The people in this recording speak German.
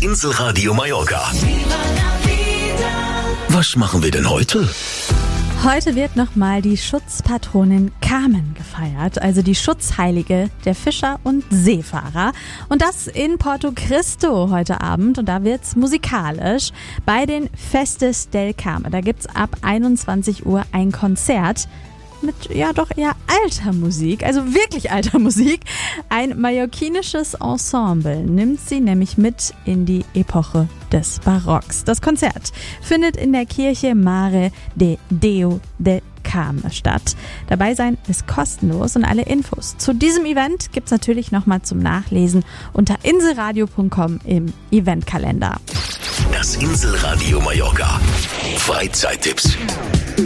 Inselradio Mallorca. Was machen wir denn heute? Heute wird nochmal die Schutzpatronin Carmen gefeiert, also die Schutzheilige der Fischer und Seefahrer. Und das in Porto Cristo heute Abend. Und da wird's musikalisch bei den Festes del Carmen. Da gibt's ab 21 Uhr ein Konzert mit ja doch eher alter Musik, also wirklich alter Musik. Ein mallorquinisches Ensemble nimmt sie nämlich mit in die Epoche des Barocks. Das Konzert findet in der Kirche Mare de Déu del Carmen statt. Dabei sein ist kostenlos und alle Infos zu diesem Event gibt's natürlich nochmal zum Nachlesen unter inselradio.com im Eventkalender. Das Inselradio Mallorca. Freizeittipps.